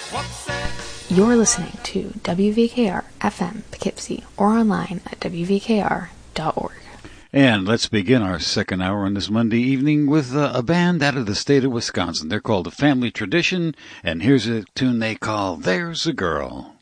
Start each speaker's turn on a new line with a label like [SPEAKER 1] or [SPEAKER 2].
[SPEAKER 1] You're listening to WVKR FM Poughkeepsie or online at WVKR.org.
[SPEAKER 2] And let's begin our second hour on this Monday evening with a band out of the state of Wisconsin. They're called The Family Tradition, and here's a tune they call There's a Girl.